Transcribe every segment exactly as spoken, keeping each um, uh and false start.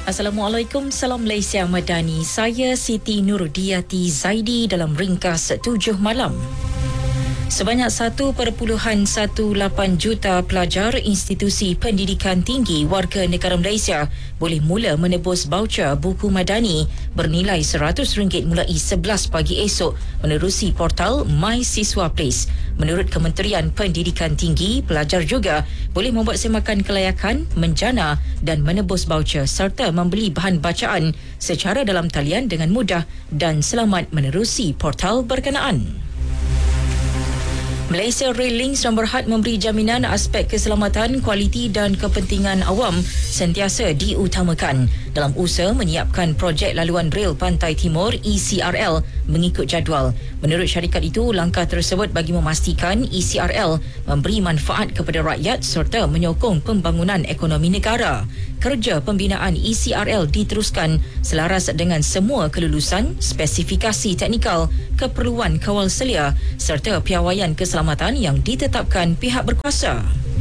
Assalamualaikum, salam Malaysia Madani. Saya Siti Nurudiyati Zaidi dalam ringkas tujuh malam. Sebanyak satu perpuluhan lapan belas juta pelajar institusi pendidikan tinggi warga negara Malaysia boleh mula menebus baucer buku madani bernilai seratus ringgit mulai sebelas pagi esok menerusi portal My Siswa Place. Menurut Kementerian Pendidikan Tinggi, pelajar juga boleh membuat semakan kelayakan, menjana dan menebus baucer serta membeli bahan bacaan secara dalam talian dengan mudah dan selamat menerusi portal berkenaan. Malaysia Rail Links dan berhad memberi jaminan aspek keselamatan, kualiti dan kepentingan awam sentiasa diutamakan dalam usaha menyiapkan projek laluan rel Pantai Timur E C R L mengikut jadual. Menurut syarikat itu, langkah tersebut bagi memastikan E C R L memberi manfaat kepada rakyat serta menyokong pembangunan ekonomi negara. Kerja pembinaan E C R L diteruskan selaras dengan semua kelulusan, spesifikasi teknikal, keperluan kawal selia serta piawaian keselamatan yang ditetapkan pihak berkuasa.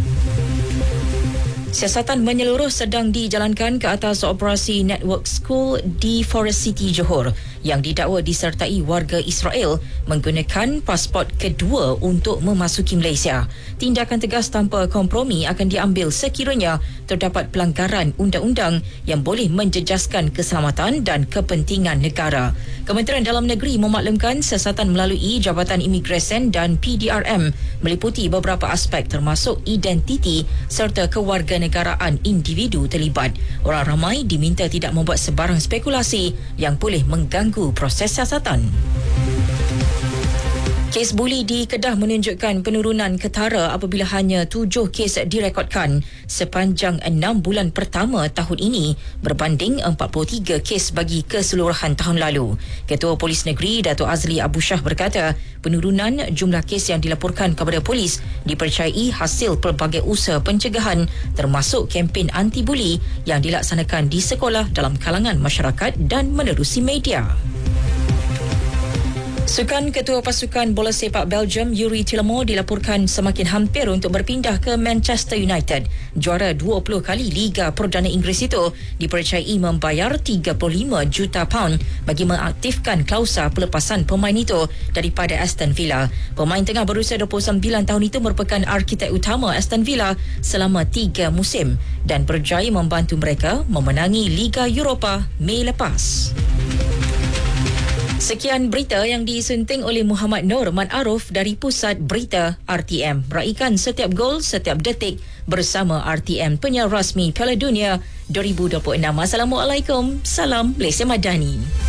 Siasatan menyeluruh sedang dijalankan ke atas operasi Network School di Forest City, Johor yang didakwa disertai warga Israel menggunakan pasport kedua untuk memasuki Malaysia. Tindakan tegas tanpa kompromi akan diambil sekiranya terdapat pelanggaran undang-undang yang boleh menjejaskan keselamatan dan kepentingan negara. Kementerian Dalam Negeri memaklumkan siasatan melalui Jabatan Imigresen dan P D R M meliputi beberapa aspek termasuk identiti serta kewarganegaraan individu terlibat. Orang ramai diminta tidak membuat sebarang spekulasi yang boleh mengganggu proses siasatan. Kes buli di Kedah menunjukkan penurunan ketara apabila hanya tujuh kes direkodkan sepanjang enam bulan pertama tahun ini berbanding empat puluh tiga kes bagi keseluruhan tahun lalu. Ketua Polis Negeri Dato' Azli Abu Shah berkata, penurunan jumlah kes yang dilaporkan kepada polis dipercayai hasil pelbagai usaha pencegahan termasuk kempen anti-buli yang dilaksanakan di sekolah, dalam kalangan masyarakat dan menerusi media. Sukan Ketua Pasukan Bola Sepak Belgium Yuri Tillemont dilaporkan semakin hampir untuk berpindah ke Manchester United. Juara dua puluh kali Liga Perdana Inggeris itu dipercayai membayar tiga puluh lima juta pound bagi mengaktifkan klausa pelepasan pemain itu daripada Aston Villa. Pemain tengah berusia dua puluh sembilan tahun itu merupakan arkitek utama Aston Villa selama tiga musim dan berjaya membantu mereka memenangi Liga Eropah Mei lepas. Sekian berita yang disunting oleh Muhammad Nur Manaruf dari Pusat Berita R T M. Raikan setiap gol, setiap detik bersama R T M, penyiar rasmi Piala Dunia dua ribu dua puluh enam. Assalamualaikum, salam Malaysia Madani.